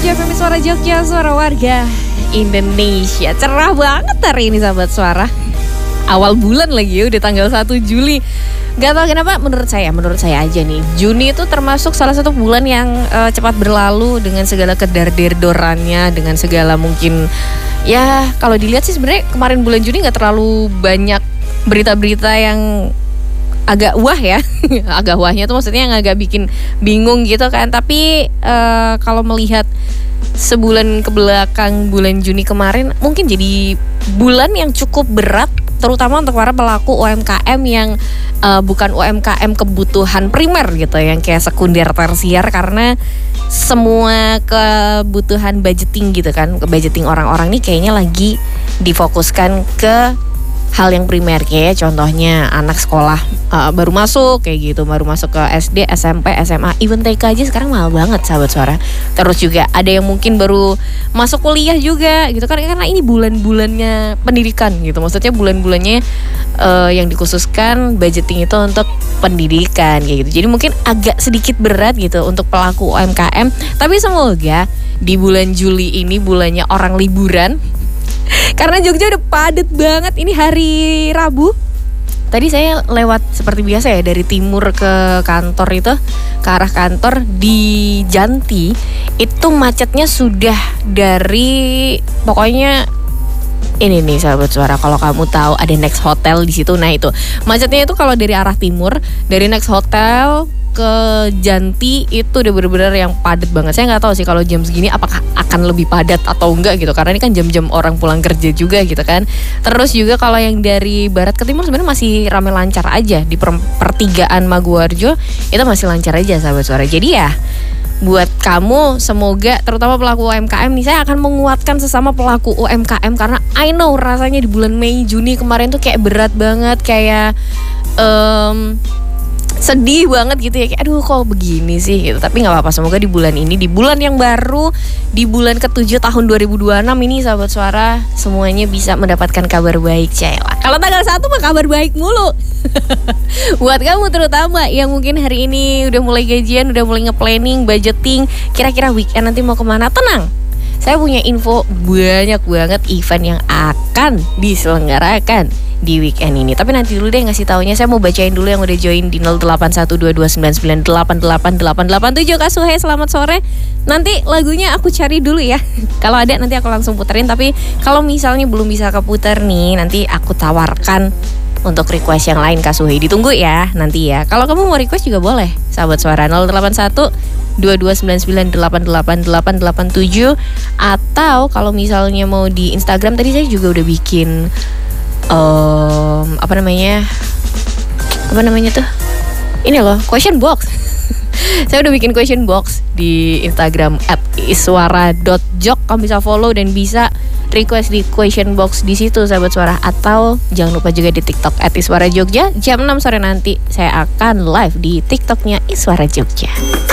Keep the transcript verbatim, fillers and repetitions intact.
tujuh F M Suara Jogja, suara warga Indonesia. Cerah banget hari ini sahabat suara. Awal bulan lagi ya, udah tanggal satu Juli. Gak tau kenapa, menurut saya, menurut saya aja nih, Juni itu termasuk salah satu bulan yang uh, cepat berlalu dengan segala kedarderdorannya, dengan segala mungkin, ya kalau dilihat sih sebenarnya kemarin bulan Juni gak terlalu banyak berita-berita yang agak wah ya. Agak wahnya tuh maksudnya yang agak bikin bingung gitu kan. Tapi uh, kalau melihat sebulan kebelakang bulan Juni kemarin, mungkin jadi bulan yang cukup berat, terutama untuk para pelaku U M K M yang uh, bukan U M K M kebutuhan primer gitu, yang kayak sekunder tersier, karena semua kebutuhan budgeting gitu kan, ke budgeting orang-orang nih kayaknya lagi difokuskan ke hal yang primer, kayak contohnya anak sekolah uh, baru masuk kayak gitu, baru masuk ke S D, S M P, S M A, even T K aja sekarang mahal banget sahabat suara. Terus juga ada yang mungkin baru masuk kuliah juga gitu kan, karena ini bulan-bulannya pendidikan gitu. Maksudnya bulan-bulannya uh, yang dikhususkan budgeting itu untuk pendidikan kayak gitu. Jadi mungkin agak sedikit berat gitu untuk pelaku U M K M. Tapi semoga di bulan Juli ini bulannya orang liburan. Karena Jogja udah padet banget. Ini hari Rabu. Tadi saya lewat seperti biasa ya, dari timur ke kantor itu, ke arah kantor di Janti, itu macetnya sudah dari pokoknya ini nih sahabat suara, kalau kamu tahu ada Next Hotel di situ. Nah itu macetnya itu kalau dari arah timur, dari Next Hotel ke Janti itu udah bener-bener yang padat banget. Saya nggak tahu sih kalau jam segini apakah akan lebih padat atau enggak gitu, karena ini kan jam-jam orang pulang kerja juga gitu kan. Terus juga kalau yang dari barat ke timur sebenarnya masih rame lancar aja, di per- pertigaan Maguwarjo itu masih lancar aja sahabat suara. Jadi ya buat kamu, semoga terutama pelaku U M K M nih, saya akan menguatkan sesama pelaku U M K M, karena I know rasanya di bulan Mei Juni kemarin tuh kayak berat banget, kayak um, sedih banget gitu ya, kayak aduh kok begini sih gitu. Tapi gak apa-apa, semoga di bulan ini, di bulan yang baru, di bulan ketujuh tahun dua ribu dua puluh enam ini sahabat suara, semuanya bisa mendapatkan kabar baik. Cela, kalau tanggal satu mah kabar baik mulu. Buat kamu terutama yang mungkin hari ini udah mulai gajian, udah mulai nge-planning, budgeting, kira-kira weekend nanti mau kemana, tenang, saya punya info banyak banget event yang akan diselenggarakan di weekend ini. Tapi nanti dulu deh ngasih taunya. Saya mau bacain dulu yang udah join di nol delapan satu dua dua sembilan sembilan delapan delapan delapan delapan tujuh. Kak Suhe, selamat sore. Nanti lagunya aku cari dulu ya. Kalau ada nanti aku langsung puterin. Tapi kalau misalnya belum bisa keputer nih, nanti aku tawarkan untuk request yang lain Kak Suhe. Ditunggu ya nanti ya. Kalau kamu mau request juga boleh sahabat suara, nol delapan satu dua dua sembilan sembilan delapan delapan delapan delapan tujuh. Atau kalau misalnya mau di Instagram, tadi saya juga udah bikin Um, apa namanya apa namanya tuh ini loh, question box. Saya udah bikin question box di Instagram at iswara dot jok. Kamu bisa follow dan bisa request di question box di situ sahabat suara. Atau jangan lupa juga di TikTok at iswara jogja. Jam enam sore nanti saya akan live di TikToknya Iswara Jogja.